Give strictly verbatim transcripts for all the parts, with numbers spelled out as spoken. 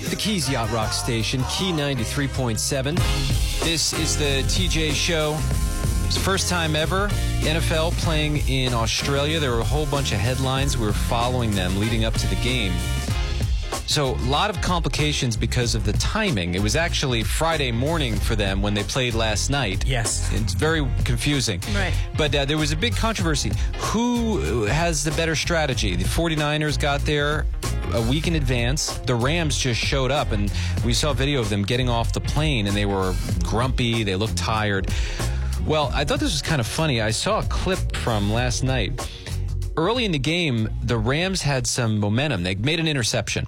The Keys Yacht Rock Station, Key ninety-three point seven. This is the T J Show. It's the first time ever, N F L playing in Australia. There were a whole bunch of headlines. We were following them leading up to the game. So, a lot of complications because of the timing. It was actually Friday morning for them when they played last night. Yes. It's very confusing. Right. But uh, there was a big controversy. Who has the better strategy? The forty-niners got there a week in advance. The Rams just showed up, and we saw a video of them getting off the plane, and they were grumpy. They looked tired. Well, I thought this was kind of funny. I saw a clip from last night. Early in the game, the Rams had some momentum. They made an interception.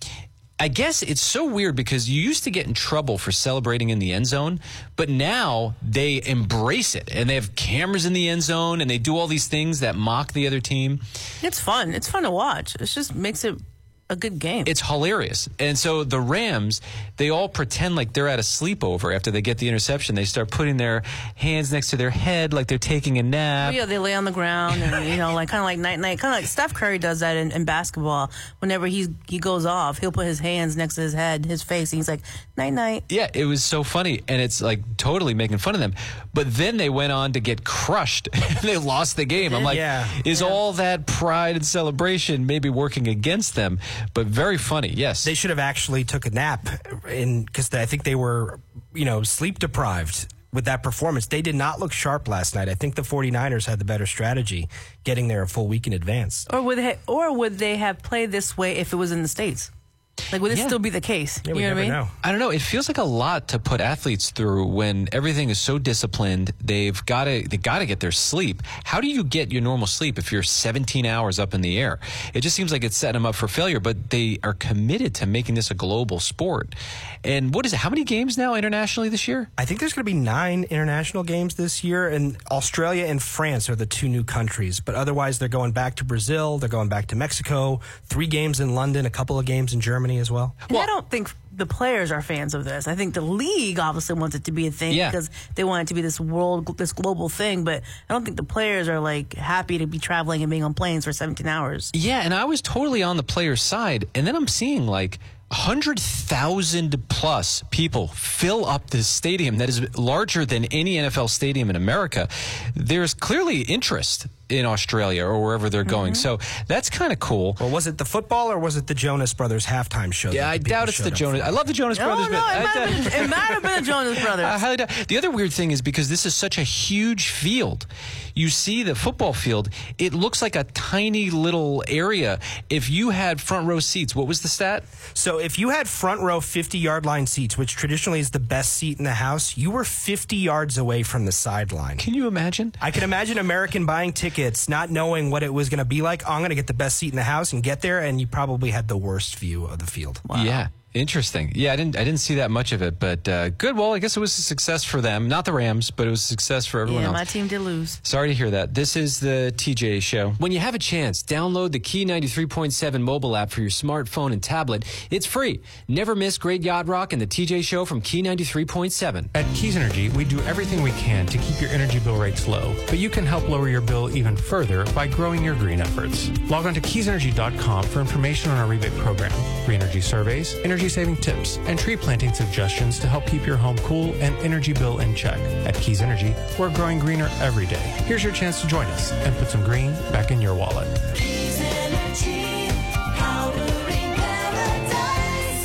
I guess it's so weird because you used to get in trouble for celebrating in the end zone, but now they embrace it, and they have cameras in the end zone, and they do all these things that mock the other team. It's fun. It's fun to watch. It just makes it a good game. It's hilarious. And so the Rams, they all pretend like they're at a sleepover after they get the interception. They start putting their hands next to their head like they're taking a nap. Yeah, they lay on the ground and, you know, like kind of like night-night. Kind of like Steph Curry does that in, in basketball. Whenever he's, he goes off, he'll put his hands next to his head, his face, and he's like, night-night. Yeah, it was so funny, and it's like totally making fun of them. But then they went on to get crushed. They lost the game. I'm like, yeah. is yeah. all that pride and celebration maybe working against them? But very funny, yes. They should have actually took a nap in because I think they were, you know, sleep deprived with that performance. They did not look sharp last night. I think the forty-niners had the better strategy, getting there a full week in advance. Or would they, or would they have played this way if it was in the States? Like, would it Yeah. still be the case? Yeah, you we know never what I mean? know. I don't know. It feels like a lot to put athletes through when everything is so disciplined. They've got to they got to get their sleep. How do you get your normal sleep if you're seventeen hours up in the air? It just seems like it's setting them up for failure. But they are committed to making this a global sport. And what is it? How many games now internationally this year? I think there's going to be nine international games this year, and Australia and France are the two new countries. But otherwise, they're going back to Brazil, they're going back to Mexico, three games in London, a couple of games in Germany as well. And I don't think the players are fans of this. I think the league obviously wants it to be a thing Yeah. because they want it to be this world, this global thing. But I don't think the players are like happy to be traveling and being on planes for seventeen hours. Yeah, and I was totally on the players' side, and then I'm seeing like one hundred thousand plus people fill up this stadium that is larger than any N F L stadium in America. There's clearly interest in Australia or wherever they're going, so that's kind of cool. Well, was it the football or was it the Jonas Brothers halftime show? Yeah, that I people doubt it's showed the up Jonas. for? I love the Jonas No, Brothers. no, it but might, I have been, doubt- it might have been the Jonas Brothers. I highly doubt. The other weird thing is because this is such a huge field, you see the football field, it looks like a tiny little area. If you had front row seats, what was the stat? So if you had front row fifty-yard line seats, which traditionally is the best seat in the house, you were fifty yards away from the sideline. Can you imagine? I can imagine American buying tickets, not knowing what it was going to be like. Oh, I'm going to get the best seat in the house and get there, and you probably had the worst view of the field. Yeah. Interesting. Yeah, I didn't I didn't see that much of it, but uh, good. Well, I guess it was a success for them. Not the Rams, but it was a success for everyone Yeah, else. my team did lose. Sorry to hear that. This is the T J Show. When you have a chance, download the Key ninety-three point seven mobile app for your smartphone and tablet. It's free. Never miss great yacht rock and the T J Show from Key ninety-three point seven. At Keys Energy, we do everything we can to keep your energy bill rates low, but you can help lower your bill even further by growing your green efforts. Log on to keys energy dot com for information on our rebate program, green energy surveys, energy saving tips, and tree planting suggestions to help keep your home cool and energy bill in check. At Keys Energy, we're growing greener every day. Here's your chance to join us and put some green back in your wallet. Keys Energy, powering paradise.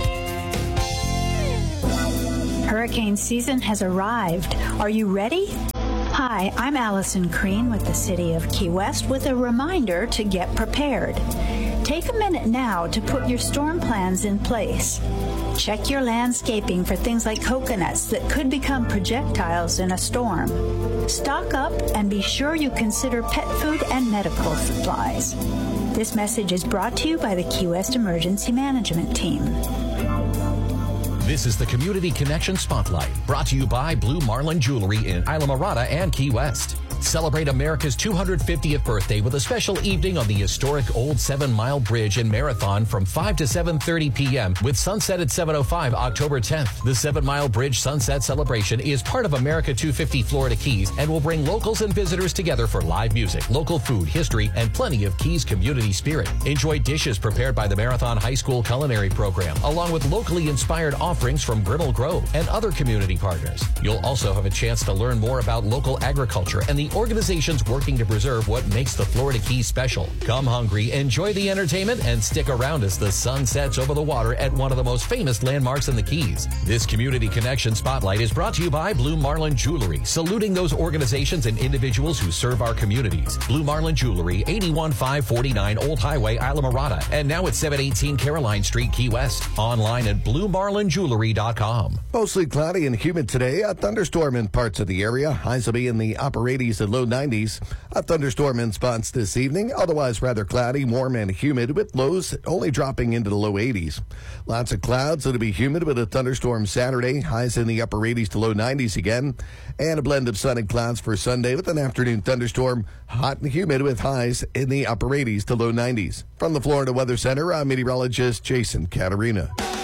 Hurricane season has arrived. Are you ready? Hi, I'm Allison Crean with the City of Key West with a reminder to get prepared. Take a minute now to put your storm plans in place. Check your landscaping for things like coconuts that could become projectiles in a storm. Stock up and be sure you consider pet food and medical supplies. This message is brought to you by the Key West Emergency Management Team. This is the Community Connection Spotlight, brought to you by Blue Marlin Jewelry in Isla Mirada and Key West. Celebrate America's two hundred fiftieth birthday with a special evening on the historic Old Seven Mile Bridge in Marathon from five to seven thirty p.m. with sunset at seven oh five October tenth. The Seven Mile Bridge Sunset Celebration is part of America two fifty Florida Keys and will bring locals and visitors together for live music, local food, history, and plenty of Keys community spirit. Enjoy dishes prepared by the Marathon High School Culinary Program, along with locally inspired offerings from Grinnell Grove and other community partners. You'll also have a chance to learn more about local agriculture and the organizations working to preserve what makes the Florida Keys special. Come hungry, enjoy the entertainment, and stick around as the sun sets over the water at one of the most famous landmarks in the Keys. This Community Connection Spotlight is brought to you by Blue Marlin Jewelry, saluting those organizations and individuals who serve our communities. Blue Marlin Jewelry, eighty-one five forty-nine Old Highway, Islamorada, and now at seven eighteen Caroline Street, Key West. Online at blue marlin jewelry dot com. Mostly cloudy and humid today. A thunderstorm in parts of the area. Highs will be in the upper eighties and low nineties. A thunderstorm in spots this evening. Otherwise rather cloudy, warm and humid with lows only dropping into the low eighties. Lots of clouds. It'll be humid with a thunderstorm Saturday. Highs in the upper eighties to low nineties again. And a blend of sun and clouds for Sunday with an afternoon thunderstorm. Hot and humid with highs in the upper eighties to low nineties. From the Florida Weather Center, I'm meteorologist Jason Caterina.